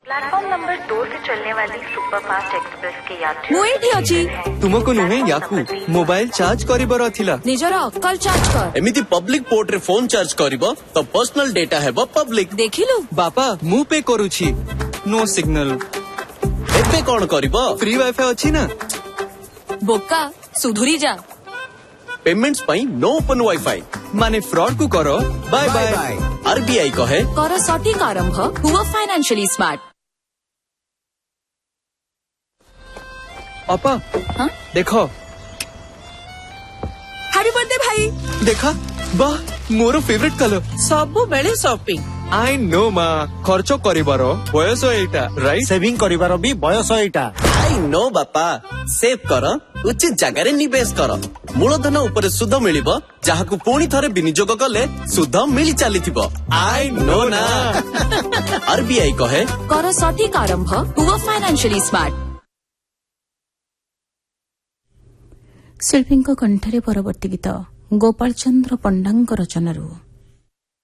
Platform number 2 से चलने वाली सुपरफास्ट एक्सप्रेस के यात्रियों मुझे अच्छी तुमको नुहे याकू मोबाइल चार्ज करिबर थिला निजर अक्कल चार्ज कर एमिति पब्लिक पोर्ट रे फोन चार्ज करिवो तो पर्सनल डेटा हेबो पब्लिक देखिलु बापा मु पे करूची नो सिग्नल एबे कोन करिवो फ्री वाईफाई अछि ना बोका सुधुरी जा पेमेंट्स पई नो ओपन वाईफाई माने फ्रॉड को करो बाय बाय आरबीआई कहे कर सटीक आरंभ हुआ फाइनेंशियली स्मार्ट। अपा हाँ? देखो हैप्पी बर्थडे भाई देखा वाह मोर फेवरेट कलर सबु बेले शॉपिंग आई नो मा खर्च करिबार बयस एटा राइट सेविंग करिबार भी बयस एटा आई नो बापा सेव कर उचित जगह निवेश कर मूलधन उपर सुध मिलिबो जहाकू पुणी थरे विनियोग कले सुध मिली चलीथिबो आई नो ना आरबीआई कहे कर सटीक आरंभ हुआ फाइनेंशियली स्मार्ट। शिल्पी कंठरे परवर्ती गीत गोपाल चंद्र पंडांक रचनारू।